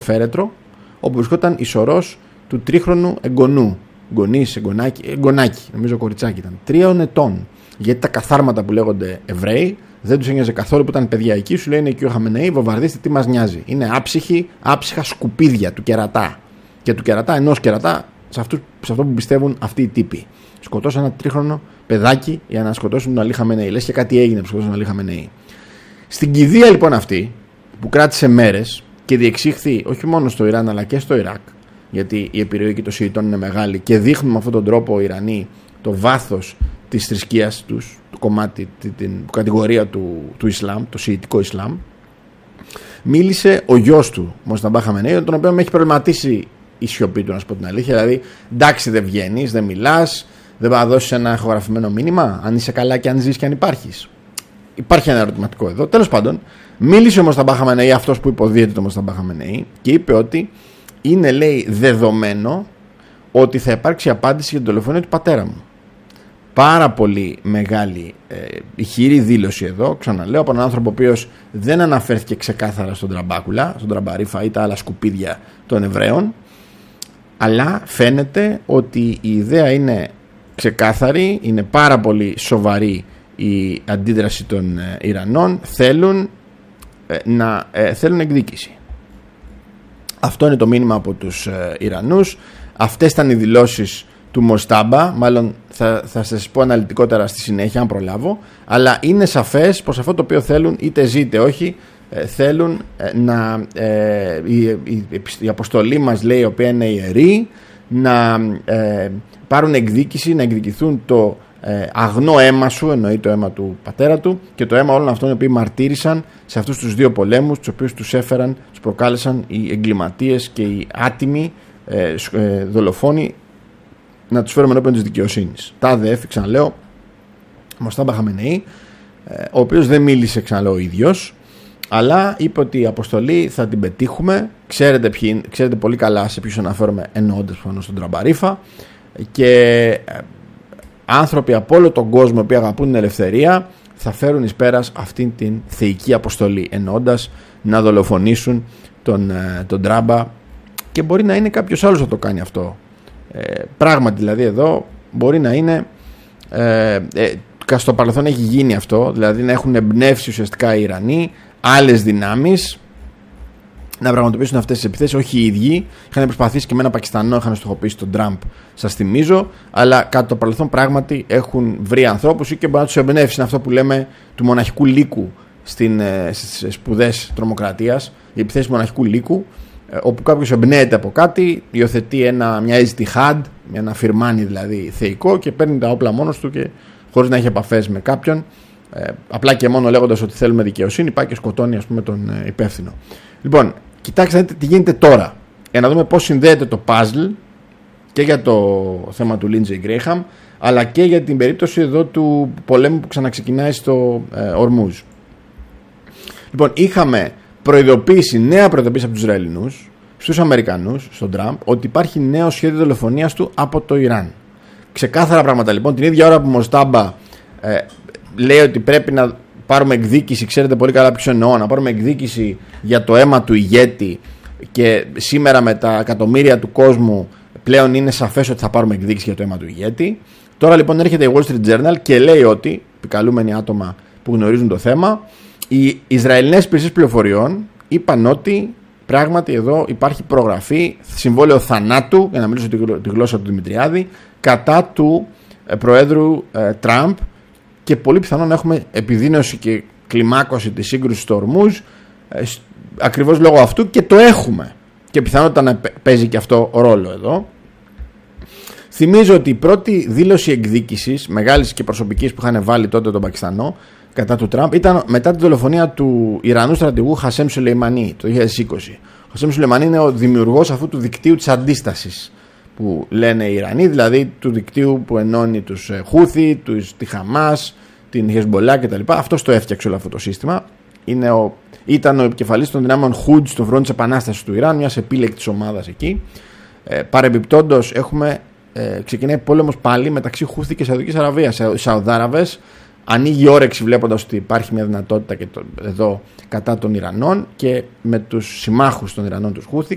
φέρετρο, όπου βρισκόταν η σωρός του τρίχρονου εγγονού. Εγγονάκι, νομίζω κοριτσάκι ήταν, 3 ετών. Γιατί τα καθάρματα που λέγονται Εβραίοι δεν τους ένοιαζε καθόλου που ήταν παιδιά εκεί. Σου λέει είναι εκεί ο Χαμενεή, βομβαρδίστε, τι μας νοιάζει. Είναι άψυχα σκουπίδια του κερατά. Και του κερατά, ενός κερατά, σε αυτό που πιστεύουν αυτοί οι τύποι. Σκοτώσαν ένα τρίχρονο παιδάκι για να σκοτώσουν τον Αλή Χαμενεή. Λες και κάτι έγινε που σκοτώσαν τον Αλή Χαμενεή. Στην κηδεία λοιπόν αυτή, που κράτησε μέρες και διεξήχθη όχι μόνο στο Ιράν αλλά και στο Ιράκ, γιατί η επιρροή και των Σιητών είναι μεγάλη και δείχνουν με αυτόν τον τρόπο οι Ιρανοί το βάθος της θρησκείας τους, το κομμάτι, την κατηγορία του Ισλάμ, το Σιητικό Ισλάμ, μίλησε ο γιος του, Μοσταμπά Χαμενεή, τον οποίο με έχει προβληματίσει η σιωπή του, να σου πω την αλήθεια. Δηλαδή, εντάξει, δεν βγαίνεις, δεν μιλάς, δεν θα δώσεις ένα ηχογραφημένο μήνυμα, αν είσαι καλά και αν ζεις και αν υπάρχεις. Υπάρχει ένα ερωτηματικό εδώ. Τέλος πάντων, μίλησε ο Μοσταμπά Χαμενεή, αυτός που υποδίεται το Μοσταμπά Χαμενεή, και είπε ότι είναι, λέει, δεδομένο ότι θα υπάρξει απάντηση για την δολοφονία του πατέρα μου. Πάρα πολύ μεγάλη ηχηρή δήλωση εδώ, ξαναλέω, από έναν άνθρωπο ο οποίος δεν αναφέρθηκε ξεκάθαρα στον Τραμπάκουλα, στον Τραμπαρίφα ή τα άλλα σκουπίδια των Εβραίων, αλλά φαίνεται ότι η ιδέα είναι ξεκάθαρη, είναι πάρα πολύ σοβαρή η αντίδραση των Ιρανών, θέλουν εκδίκηση. Αυτό είναι το μήνυμα από τους Ιρανούς. Αυτές ήταν οι δηλώσεις του Μοστάμπα, μάλλον θα σας πω αναλυτικότερα στη συνέχεια αν προλάβω, αλλά είναι σαφές πως αυτό το οποίο θέλουν, είτε ζει είτε όχι, θέλουν να η αποστολή μας, λέει, η οποία είναι ιερή, να πάρουν εκδίκηση, να εκδικηθούν το αγνό αίμα σου, εννοεί το αίμα του πατέρα του και το αίμα όλων αυτών οι οποίοι μαρτύρησαν σε αυτούς τους δύο πολέμους, τους οποίους τους έφεραν, τους προκάλεσαν οι εγκληματίες και οι άτιμοι δολοφόνοι, να τους φέρουμε ενώπιον της δικαιοσύνης. Τάδε έφυξαν, λέω, Μοστάμπα Χαμενεή, ο οποίος δεν μίλησε, ξαναλέω, ο ίδιος, αλλά είπε ότι η αποστολή θα την πετύχουμε. Ξέρετε πολύ καλά σε ποιους αναφέρομαι, εννοώντας προφανώς τον Τραμπαρίφα, και άνθρωποι από όλο τον κόσμο που αγαπούν την ελευθερία θα φέρουν εις πέρας αυτήν την θεϊκή αποστολή, εννοώντας να δολοφονήσουν τον Τραμπα, και μπορεί να είναι κάποιος άλλος να το κάνει αυτό. Πράγματι δηλαδή εδώ μπορεί να είναι στο παρελθόν έχει γίνει αυτό, δηλαδή να έχουν εμπνεύσει ουσιαστικά οι Ιρανοί άλλες δυνάμεις να πραγματοποιήσουν αυτές τις επιθέσεις, όχι οι ίδιοι. Είχαν προσπαθήσει και με ένα Πακιστανό, είχαν στοχοποιήσει τον Τραμπ, σας θυμίζω, αλλά κατά το παρελθόν πράγματι έχουν βρει ανθρώπους ή και μπορεί να τους εμπνεύσει. Είναι αυτό που λέμε του μοναχικού λύκου στις σπουδές τρομοκρατίας, οι επιθέσεις μοναχικού λύκου, όπου κάποιος εμπνέεται από κάτι, υιοθετεί μια ijtihad, ένα φιρμάνι δηλαδή θεϊκό, και παίρνει τα όπλα μόνος του και χωρίς να έχει επαφές με κάποιον, απλά και μόνο λέγοντας ότι θέλουμε δικαιοσύνη, πάει και σκοτώνει, ας πούμε, τον υπεύθυνο. Λοιπόν, κοιτάξτε τι γίνεται τώρα, για να δούμε πώς συνδέεται το puzzle και για το θέμα του Lindsey Graham, αλλά και για την περίπτωση εδώ του πολέμου που ξαναξεκινάει στο Ορμούζ. Λοιπόν, είχαμε νέα προειδοποίηση από τους Ισραηλινούς στους Αμερικανούς, στον Τραμπ, ότι υπάρχει νέο σχέδιο δολοφονίας του από το Ιράν. Ξεκάθαρα πράγματα λοιπόν. Την ίδια ώρα που Μοστάμπα λέει ότι πρέπει να πάρουμε εκδίκηση, ξέρετε πολύ καλά ποιος εννοώ, να πάρουμε εκδίκηση για το αίμα του ηγέτη, και σήμερα με τα εκατομμύρια του κόσμου πλέον είναι σαφές ότι θα πάρουμε εκδίκηση για το αίμα του ηγέτη. Τώρα λοιπόν έρχεται η Wall Street Journal και λέει ότι, επικαλούμενοι άτομα που γνωρίζουν το θέμα, οι Ισραηλινές υπηρεσίες πληροφοριών είπαν ότι πράγματι εδώ υπάρχει προγραφή, συμβόλαιο θανάτου, για να μιλήσω τη γλώσσα του Δημητριάδη, κατά του Προέδρου Τραμπ, και πολύ πιθανόν να έχουμε επιδείνωση και κλιμάκωση της σύγκρουσης στο Ορμούζ ακριβώς λόγω αυτού, και το έχουμε, και πιθανότητα να παίζει και αυτό ρόλο εδώ. Θυμίζω ότι η πρώτη δήλωση εκδίκησης μεγάλης και προσωπικής που είχαν βάλει τότε τον Πακιστανό κατά του Τραμπ ήταν μετά τη δολοφονία του Ιρανού στρατηγού Χασέμ Σουλεϊμανί το 2020. Ο Χασέμ Σουλεϊμανί είναι ο δημιουργός αυτού του δικτύου της αντίστασης που λένε οι Ιρανοί, δηλαδή του δικτύου που ενώνει τους Χούθι, τη Χαμάς, την Χεσμπολά κτλ. Αυτός το έφτιαξε όλο αυτό το σύστημα. Ήταν ο επικεφαλής των δυνάμεων Χουντ στον φρόντο της Επανάστασης του Ιράν, μιας επίλεκτης ομάδας εκεί. Παρεμπιπτόντως ξεκινάει πόλεμος πάλι μεταξύ Χούθι και Σαουδικής Αραβίας. Οι Σαουδάραβες ανοίγει όρεξη βλέποντας ότι υπάρχει μια δυνατότητα και εδώ κατά των Ιρανών, και με τους συμμάχους των Ιρανών, τους Χούθι,